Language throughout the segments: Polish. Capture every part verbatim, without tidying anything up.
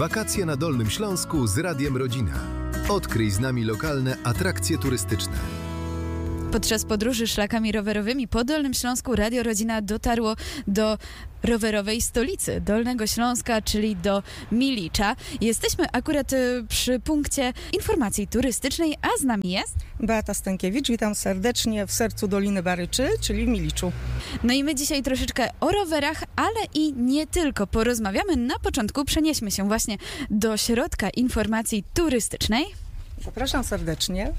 Wakacje na Dolnym Śląsku z Radiem Rodzina. Odkryj z nami lokalne atrakcje turystyczne. Podczas podróży szlakami rowerowymi po Dolnym Śląsku Radio Rodzina dotarło do rowerowej stolicy Dolnego Śląska, czyli do Milicza. Jesteśmy akurat y, przy punkcie informacji turystycznej, a z nami jest Beata Stękiewicz, witam serdecznie w sercu Doliny Baryczy, czyli w Miliczu. No i my dzisiaj troszeczkę o rowerach, ale i nie tylko porozmawiamy. Na początku przenieśmy się właśnie do środka informacji turystycznej. Zapraszam serdecznie.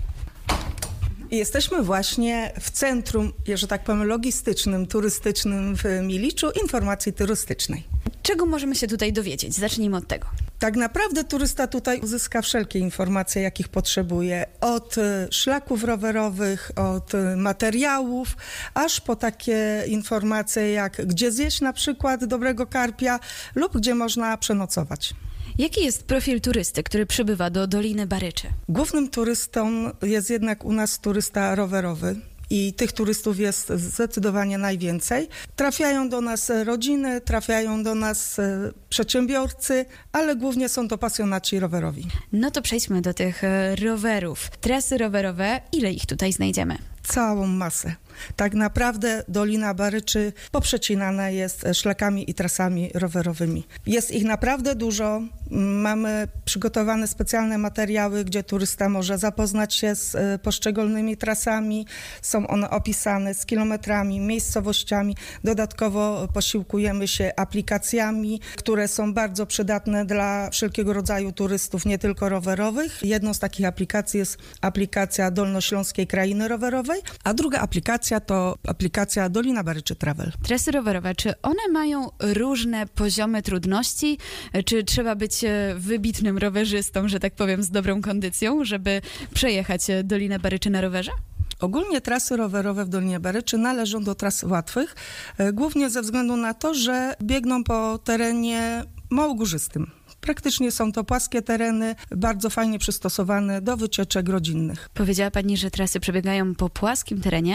I jesteśmy właśnie w centrum, że tak powiem, logistycznym, turystycznym w Miliczu, informacji turystycznej. Czego możemy się tutaj dowiedzieć? Zacznijmy od tego. Tak naprawdę turysta tutaj uzyska wszelkie informacje, jakich potrzebuje. Od szlaków rowerowych, od materiałów, aż po takie informacje jak gdzie zjeść na przykład dobrego karpia lub gdzie można przenocować. Jaki jest profil turysty, który przybywa do Doliny Baryczy? Głównym turystą jest jednak u nas turysta rowerowy. I tych turystów jest zdecydowanie najwięcej. Trafiają do nas rodziny, trafiają do nas przedsiębiorcy, ale głównie są to pasjonaci rowerowi. No to przejdźmy do tych rowerów. Trasy rowerowe, ile ich tutaj znajdziemy? Całą masę. Tak naprawdę Dolina Baryczy poprzecinana jest szlakami i trasami rowerowymi. Jest ich naprawdę dużo. Mamy przygotowane specjalne materiały, gdzie turysta może zapoznać się z poszczególnymi trasami. Są one opisane z kilometrami, miejscowościami. Dodatkowo posiłkujemy się aplikacjami, które są bardzo przydatne dla wszelkiego rodzaju turystów, nie tylko rowerowych. Jedną z takich aplikacji jest aplikacja Dolnośląskiej Krainy Rowerowej, a druga aplikacja to aplikacja Dolina Baryczy Travel. Trasy rowerowe, czy one mają różne poziomy trudności? Czy trzeba być wybitnym rowerzystą, że tak powiem, z dobrą kondycją, żeby przejechać Dolinę Baryczy na rowerze? Ogólnie trasy rowerowe w Dolinie Baryczy należą do tras łatwych, głównie ze względu na to, że biegną po terenie mało górzystym. Praktycznie są to płaskie tereny, bardzo fajnie przystosowane do wycieczek rodzinnych. Powiedziała Pani, że trasy przebiegają po płaskim terenie,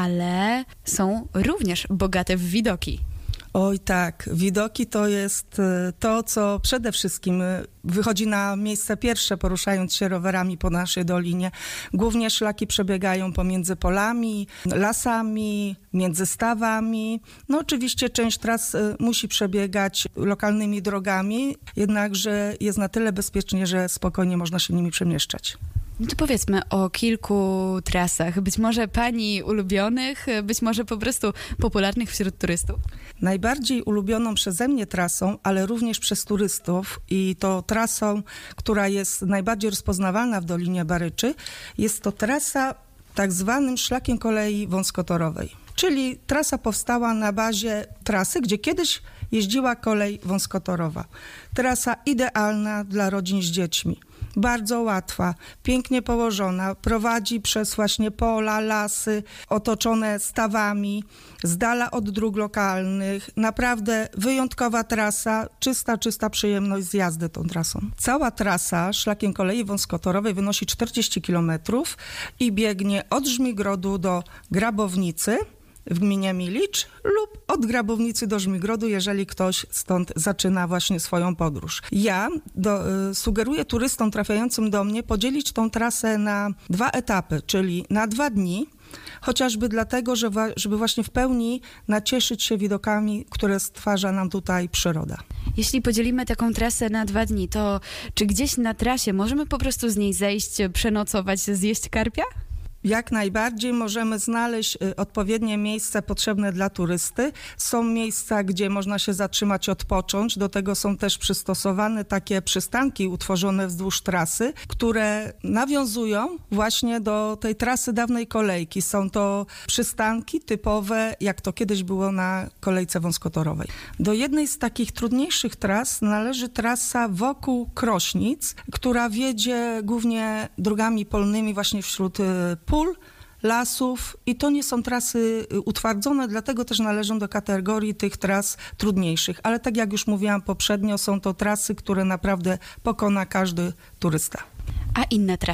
ale są również bogate w widoki. Oj tak, widoki to jest to, co przede wszystkim wychodzi na miejsce pierwsze, poruszając się rowerami po naszej dolinie. Głównie szlaki przebiegają pomiędzy polami, lasami, między stawami. No oczywiście część tras musi przebiegać lokalnymi drogami, jednakże jest na tyle bezpiecznie, że spokojnie można się nimi przemieszczać. No to powiedzmy o kilku trasach, być może Pani ulubionych, być może po prostu popularnych wśród turystów. Najbardziej ulubioną przeze mnie trasą, ale również przez turystów i to trasą, która jest najbardziej rozpoznawalna w Dolinie Baryczy, jest to trasa tak zwanym szlakiem kolei wąskotorowej. Czyli trasa powstała na bazie trasy, gdzie kiedyś jeździła kolej wąskotorowa. Trasa idealna dla rodzin z dziećmi. Bardzo łatwa, pięknie położona, prowadzi przez właśnie pola, lasy, otoczone stawami, z dala od dróg lokalnych. Naprawdę wyjątkowa trasa, czysta, czysta przyjemność z jazdy tą trasą. Cała trasa szlakiem kolei wąskotorowej wynosi czterdzieści kilometrów i biegnie od Żmigrodu do Grabownicy w gminie Milicz lub od Grabownicy do Żmigrodu, jeżeli ktoś stąd zaczyna właśnie swoją podróż. Ja do, y, sugeruję turystom trafiającym do mnie podzielić tą trasę na dwa etapy, czyli na dwa dni, chociażby dlatego, że wa- żeby właśnie w pełni nacieszyć się widokami, które stwarza nam tutaj przyroda. Jeśli podzielimy taką trasę na dwa dni, to czy gdzieś na trasie możemy po prostu z niej zejść, przenocować, zjeść karpia? Jak najbardziej możemy znaleźć odpowiednie miejsce potrzebne dla turysty. Są miejsca, gdzie można się zatrzymać, odpocząć. Do tego są też przystosowane takie przystanki utworzone wzdłuż trasy, które nawiązują właśnie do tej trasy dawnej kolejki. Są to przystanki typowe, jak to kiedyś było na kolejce wąskotorowej. Do jednej z takich trudniejszych tras należy trasa wokół Krośnic, która wiedzie głównie drogami polnymi właśnie wśród pól, lasów i to nie są trasy utwardzone, dlatego też należą do kategorii tych tras trudniejszych. Ale tak jak już mówiłam poprzednio, są to trasy, które naprawdę pokona każdy turysta. A inne trasy?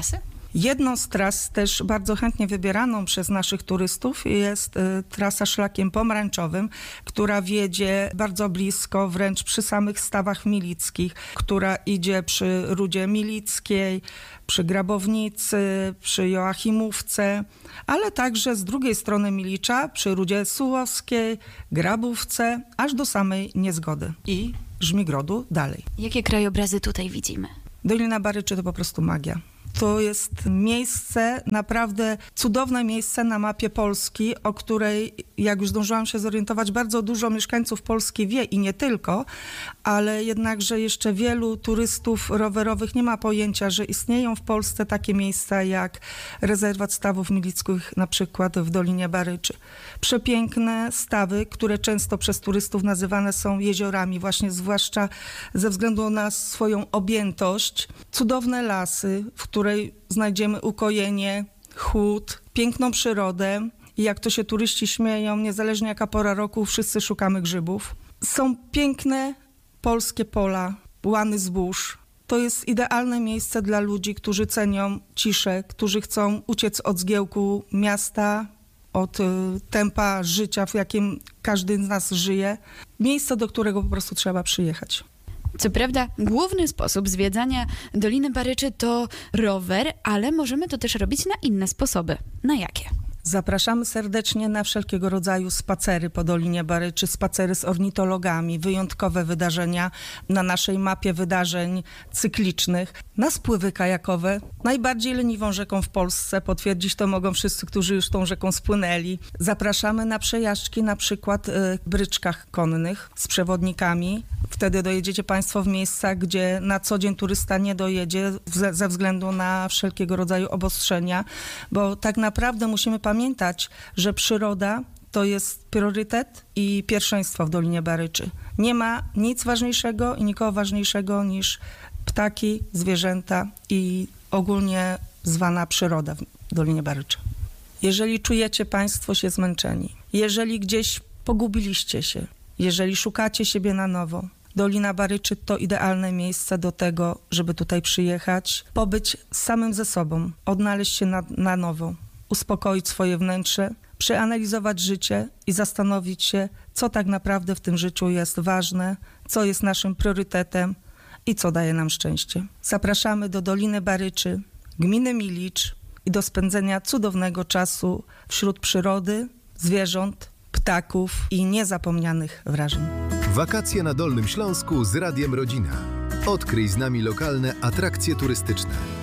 Jedną z tras też bardzo chętnie wybieraną przez naszych turystów jest y, trasa szlakiem pomarańczowym, która wiedzie bardzo blisko, wręcz przy samych stawach milickich, która idzie przy Rudzie Milickiej, przy Grabownicy, przy Joachimówce, ale także z drugiej strony Milicza, przy Rudzie Sułowskiej, Grabówce, aż do samej Niezgody i Żmigrodu dalej. Jakie krajobrazy tutaj widzimy? Dolina Baryczy to po prostu magia. To jest miejsce, naprawdę cudowne miejsce na mapie Polski, o której, jak już zdążyłam się zorientować, bardzo dużo mieszkańców Polski wie i nie tylko, ale jednakże jeszcze wielu turystów rowerowych nie ma pojęcia, że istnieją w Polsce takie miejsca jak rezerwat stawów milickich, na przykład w Dolinie Baryczy. Przepiękne stawy, które często przez turystów nazywane są jeziorami, właśnie zwłaszcza ze względu na swoją objętość. Cudowne lasy, w której znajdziemy ukojenie, chłód, piękną przyrodę i jak to się turyści śmieją, niezależnie jaka pora roku, wszyscy szukamy grzybów. Są piękne polskie pola, łany zbóż. To jest idealne miejsce dla ludzi, którzy cenią ciszę, którzy chcą uciec od zgiełku miasta, od y, tempa życia, w jakim każdy z nas żyje. Miejsce, do którego po prostu trzeba przyjechać. Co prawda główny sposób zwiedzania Doliny Baryczy to rower, ale możemy to też robić na inne sposoby. Na jakie? Zapraszamy serdecznie na wszelkiego rodzaju spacery po Dolinie Baryczy, spacery z ornitologami, wyjątkowe wydarzenia na naszej mapie wydarzeń cyklicznych, na spływy kajakowe, najbardziej leniwą rzeką w Polsce, potwierdzić to mogą wszyscy, którzy już tą rzeką spłynęli. Zapraszamy na przejażdżki na przykład w bryczkach konnych z przewodnikami. Wtedy dojedziecie Państwo w miejsca, gdzie na co dzień turysta nie dojedzie ze, ze względu na wszelkiego rodzaju obostrzenia, bo tak naprawdę musimy pamiętać, że przyroda to jest priorytet i pierwszeństwo w Dolinie Baryczy. Nie ma nic ważniejszego i nikogo ważniejszego niż ptaki, zwierzęta i ogólnie zwana przyroda w Dolinie Baryczy. Jeżeli czujecie Państwo się zmęczeni, jeżeli gdzieś pogubiliście się, jeżeli szukacie siebie na nowo, Dolina Baryczy to idealne miejsce do tego, żeby tutaj przyjechać, pobyć samym ze sobą, odnaleźć się na, na nowo, uspokoić swoje wnętrze, przeanalizować życie i zastanowić się, co tak naprawdę w tym życiu jest ważne, co jest naszym priorytetem i co daje nam szczęście. Zapraszamy do Doliny Baryczy, gminy Milicz i do spędzenia cudownego czasu wśród przyrody, zwierząt, ptaków i niezapomnianych wrażeń. Wakacje na Dolnym Śląsku z Radiem Rodzina. Odkryj z nami lokalne atrakcje turystyczne.